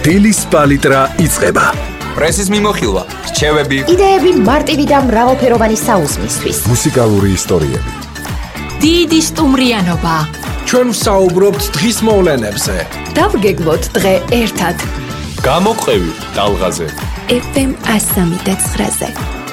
დილის პალიტრა იწყება. პრესის მიმოხილვა, რჩევები, იდეები მარტივი და მრავალფეროვანი საუზმისთვის. მუსიკალური ისტორიები. დიდი სტუმრიანობა. ჩვენ ვსაუბრობთ დღის მოვლენებზე. დავგეგმოთ დღე ერთად. გამოყევი ტალღაზე. FM 103.9-ზე.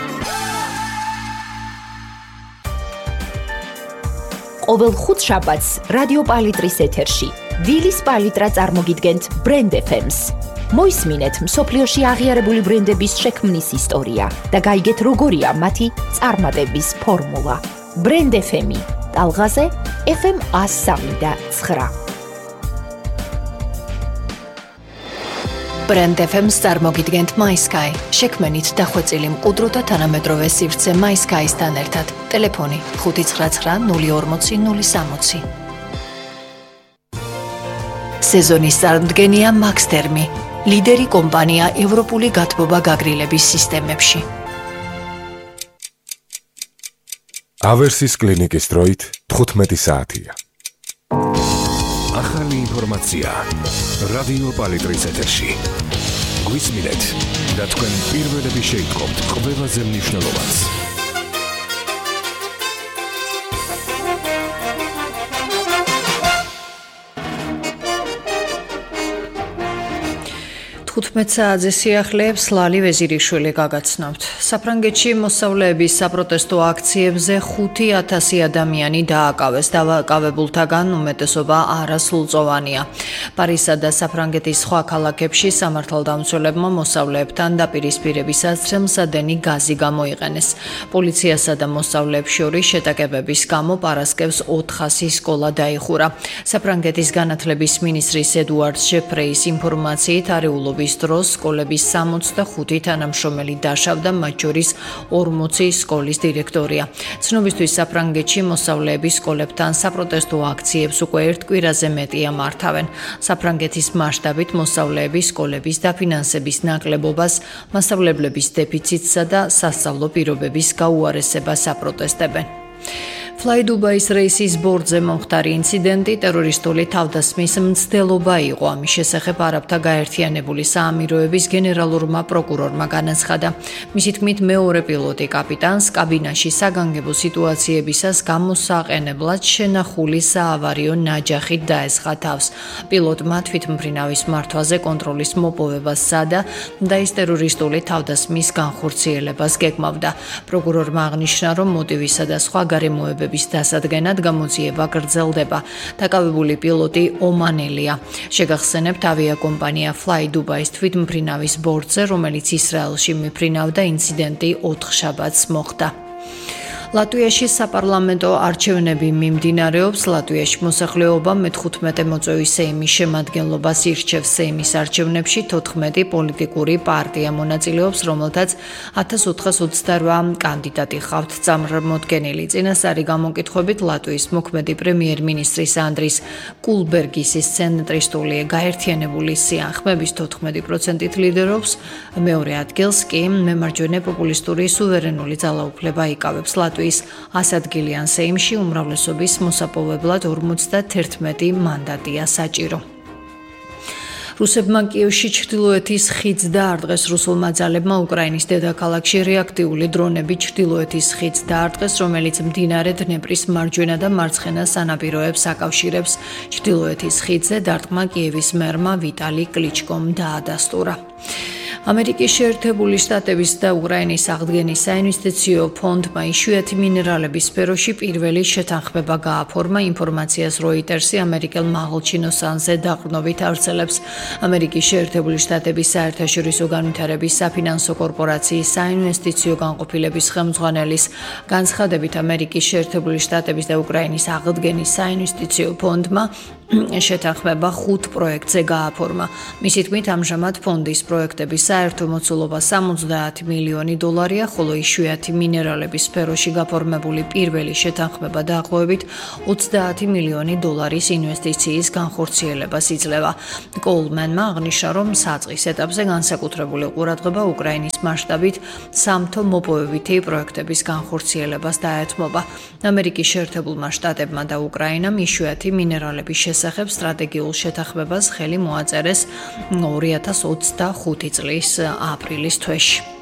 ყოველ ხუთშაბათს რადიო პალიტრის ეთერში დილის პალიტრა წარმოგიდგენთ ბრენდ FM-ს. მოისმინეთ მსოფლიოში აღიარებული ბრენდების შექმნის ისტორია და გაიგეთ როგორია მათი წარმატების ფორმულა. ბრენდ FM-ი ტალღაზე FM 103.9. ბრენდ FM-ს წარმოგიდგენთ MySky. შექმნით დახვეწილი მყუდრო და თანამედროვე სივრცე MySky-სთან ერთად. ტელეფონი 599 040 060. სეზონის წარმდგენია Max Thermi, ლიდერი კომპანია ევროპული გათბობა გაგრილების სისტემებში. ავერსის კლინიკის დროით 15 საათია. ახალი ინფორმაცია რადიო პალიტრის ეთერში. გვისმინეთ და თქვენ პირველები შეიტყობთ ყველაზე მნიშვნელოვანს. საათზე სიახლეებს ლალი ვეზირიშვილი გაგაცნობთ. საფრანგეთში მოსწავლეების საპროტესტო აქციებზე 5,000 ადამიანი დააკავეს. დავაკავებულთაგან უმეტესობა არასრულწლოვანია. პარიზსა და საფრანგეთის სხვა ქალაქებში სამართალდამცველებმა მოსწავლეებთან დაპირისპირებისას ცხელმსადენი გაზი გამოიყენეს. პოლიციასა და მოსწავლეებს შორის შეტაკებების გამო პარასკევს 400 სკოლა დაიხურა. საფრანგეთის განათლების მინისტრის ედუარდ ჟეფრეის ინფორმაციით არეულობის დროს სკოლების 65 თანამშრომელი დაშავდა, მათ შორის 40 სკოლის დირექტორია. ცნობისთვის საფრანგეთში მოსწავლეები სკოლებთან საპროტესტო აქციებს უკვე ერთ კვირაზე მეტია მართავენ. საფრანგეთის მასშტაბით მოსწავლეები სკოლების დაფინანსების ნაკლებობას, მასწავლებლების დეფიციტსა და სასწავლო პირობების გაუარესებას აპროტესტებენ. Fly Dubai-ის რეისის ბორტზე მომხდარი ინციდენტი ტერორისტული თავდასხმის მცდელობა იყო. ამის შესახებ არაბთა გაერთიანებული საამიროების გენერალურმა პროკურორმა განაცხადა. მისი თქმით, მეორე პილოტი კაპიტანს კაბინაში საგანგებო სიტუაციებისას გამოსაყენებლად შენახული საავარიო ნაჯახით დაესხა თავს. პილოტმა თვითმფრინავის მართვაზე კონტროლის მოპოვება სცადა და ის ტერორისტული თავდასხმის განხორციელებას გეგმავდა. პროკურორმა აღნიშნა, რომ მოტივისა და სხვა გარემოებების დასადგენად გამოძიება გრძელდება. დაკავებული პილოტი ომანელია. შეგახსენებთ, ავიაკომპანია Fly Dubai-ის თვითმფრინავის ბორტზე, რომელიც ისრაელში მიფრინავდა, ინციდენტი 4 შაბათს მოხდა. ლატვიაში საპარლამენტო არჩევნები მიმდინარეობს. ლატვიაში მოსახლეობა მე-15 მოწვევის სეიმის შემადგენლობას ირჩევს. სეიმის არჩევნებში 14 პოლიტიკური პარტია მონაწილეობს, რომელთაც 1428 კანდიდატი ჰყავთ წარმოდგენილი. წინასწარი გამოკითხვებით ლატვიის მოქმედი პრემიერ-მინისტრის ანდრის კულბერგისის ცენტრისტული გაერთიანებული სიახმების 14%-ით ლიდერობს. მეორე ადგილს კი მემარჯვენე პოპულისტური სუვერენული ძალაუფლება იკავებს. ლატვიის 100-ადგილიან სეიმში უმრავლესობის მოსაპოვებლად 51 მანდატია საჭირო. რუსებმა კიევში ჩრდილოეთის ხიდს დაარტყეს. რუსულმა ძალებმა უკრაინის დედაქალაქში რეაქტიული დრონები ჩრდილოეთის ხიდს დაარტყეს, რომელიც მდინარე დნეპრის მარჯვენა და მარცხენა სანაპიროებს აკავშირებს. ჩრდილოეთის ხიდზე დარტყმა კიევის მერმა ვიტალი კლიჩკომ დაადასტურა. ამერიკის შეერთებული შტატების და უკრაინის აღდგენის საინვესტიციო ფონდმა იშვიათი მინერალების სფეროში პირველი შეთანხმება გააფორმა. ინფორმაციას როიტერსი ამერიკელ მაღალჩინო სანზე დაყრდნობით ავრცელებს. ამერიკის შეერთებული შტატების საერთაშორისო განვითარების საფინანსო კორპორაციის საინვესტიციო განყოფილების ხელმძღვანელის განცხადებით, ამერიკის შეერთებული შტატების და უკრაინის აღდგენის საინვესტიციო ფონდმა შეთანხმება 5 პროექტზე გააფორმა. მისი თქმით, ამჟამად ფონდის პროექტების საერთო მოცულობა $70 მილიონი, ხოლო იშვიათი მინერალების სფეროში გაფორმებული პირველი შეთანხმება დაახლოებით $30 მილიონი ინვესტიციის განხორციელებას იძლევა. კოლმენმა აღნიშნა, რომ საწყის ეტაპზე განსაკუთრებული ყურადღება უკრაინის მასშტაბით სამთო მოპოვებითი პროექტების განხორციელებას დაეთმობა. ამერიკის შეერთებულმა შტატებმა და უკრაინამ იშვიათი მინერალების შესახებ სტრატეგიულ შეთანხმებას ხელი მოაწერეს 2025 წლის აპრილის თვეში.